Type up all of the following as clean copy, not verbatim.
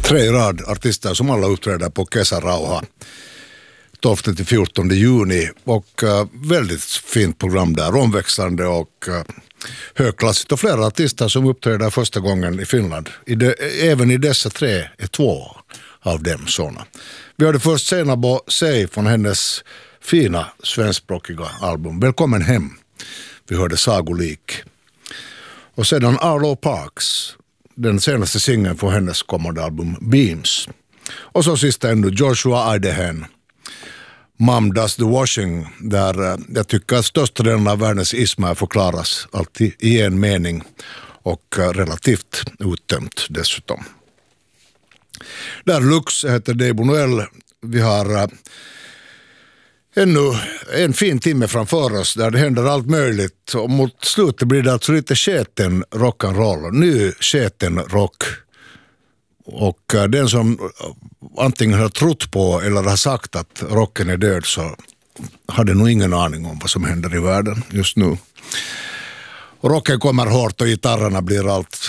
3 rad artister som alla uppträder på Kesarauha 12-14 juni och väldigt fint program där, omväxlande och högklassigt och flera artister som uppträder första gången i Finland. Även i dessa 3 är 2 av dem sådana. Vi hade först Seinabo Sei från hennes fina svenskspråkiga album. Välkommen hem. Vi hörde Sagolik. Och sedan Arlo Parks, den senaste singeln från hennes kommande album Beams. Och så sista ännu Joshua Idehen, Mom Does the Washing, där jag tycker att största delen av världens ismer förklaras alltid i en mening och relativt uttömt dessutom. Där Lux heter Dave Noel. Vi har ännu en fin timme framför oss där det händer allt möjligt, och mot slutet blir det alltså lite sketen rock'n'roll, ny sketen rock. Och den som antingen har trott på eller har sagt att rocken är död så hade nog ingen aning om vad som händer i världen just nu. Och rocken kommer hårt och gitarrerna blir allt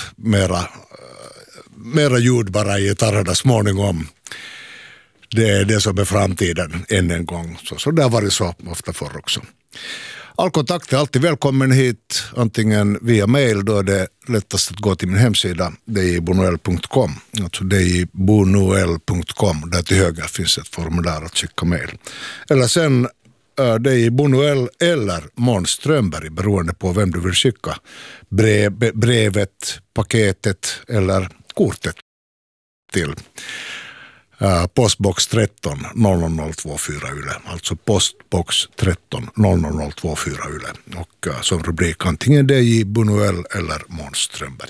mera ljudbara i gitarrerna småningom. Det är det som är framtiden än en gång. Så det har varit så ofta förr också. All kontakt är alltid välkommen hit, antingen via mail, då är det lättast att gå till min hemsida deibonoel.com, alltså deibonoel.com, där till höger finns ett formulär att skicka mail. Eller sen deibonoel eller Måns Strömberg, beroende på vem du vill skicka brevet, paketet eller kortet till. Postbox 13 00024 Yle, alltså postbox 13 00024 Yle, och som rubrik antingen DJ Bunuel eller Måns Strömberg.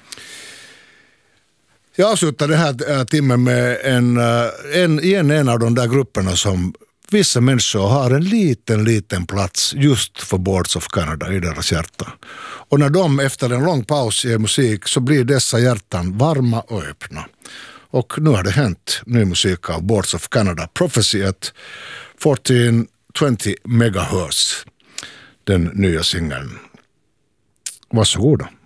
Jag avslutar den här timmen med en av de där grupperna som vissa människor har en liten plats just för Boards of Canada i deras hjärta. Och när de efter en lång paus ger musik så blir dessa hjärtan varma och öppna. Och nu har det hänt ny musik av Boards of Canada, Prophecy at 1420 MHz, den nya singeln. Varsågoda.